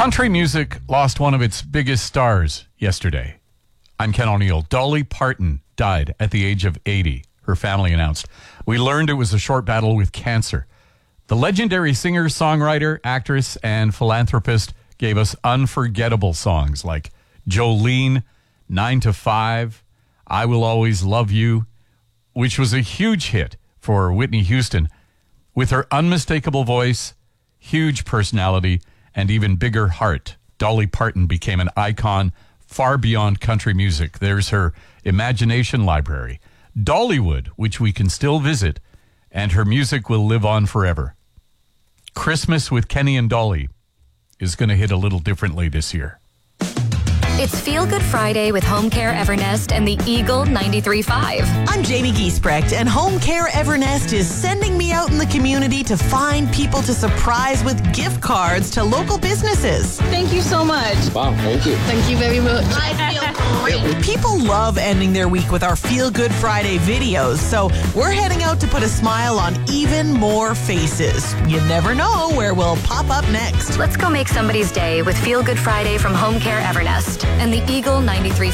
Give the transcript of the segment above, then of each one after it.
Country music lost one of its biggest stars yesterday. I'm Ken O'Neill. Dolly Parton died at the age of 80, her family announced. We learned it was a short battle with cancer. The legendary singer, songwriter, actress, and philanthropist gave us unforgettable songs like Jolene, 9 to 5, I Will Always Love You, which was a huge hit for Whitney Houston. With her unmistakable voice, huge personality, and even bigger heart, Dolly Parton became an icon far beyond country music. There's her imagination library, Dollywood, which we can still visit, and her music will live on forever. Christmas with Kenny and Dolly is going to hit a little differently this year. It's Feel Good Friday with Home Care Evernest and the Eagle 93.5. I'm Jamie Giesbrecht, and Home Care Evernest is sending me out in the community to find people to surprise with gift cards to local businesses. Thank you so much. Wow, thank you. Thank you very much. I feel great. People love ending their week with our Feel Good Friday videos, so we're heading out to put a smile on even more faces. You never know where we'll pop up next. Let's go make somebody's day with Feel Good Friday from Home Care Evernest and the Eagle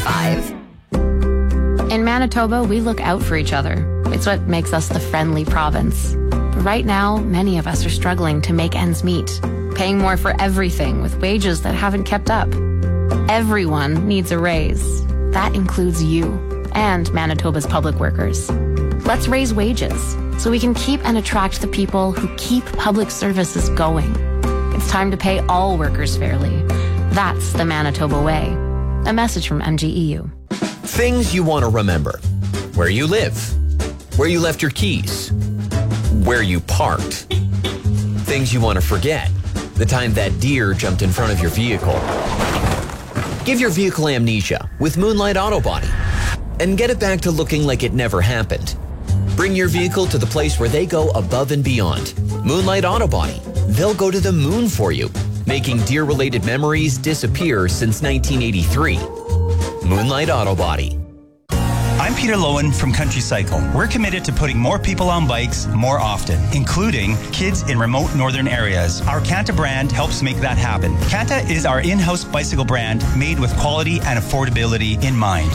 93.5. In Manitoba, we look out for each other. It's what makes us the friendly province. But right now, many of us are struggling to make ends meet, paying more for everything with wages that haven't kept up. Everyone needs a raise. That includes you and Manitoba's public workers. Let's raise wages so we can keep and attract the people who keep public services going. It's time to pay all workers fairly. That's the Manitoba way. A message from MGEU. Things you want to remember. Where you live. Where you left your keys. Where you parked. Things you want to forget. The time that deer jumped in front of your vehicle. Give your vehicle amnesia with Moonlight Auto Body and get it back to looking like it never happened. Bring your vehicle to the place where they go above and beyond. Moonlight Auto Body. They'll go to the moon for you, making deer-related memories disappear since 1983. Moonlight Auto Body. I'm Peter Lowen from Country Cycle. We're committed to putting more people on bikes more often, including kids in remote northern areas. Our Kanta brand helps make that happen. Kanta is our in-house bicycle brand made with quality and affordability in mind.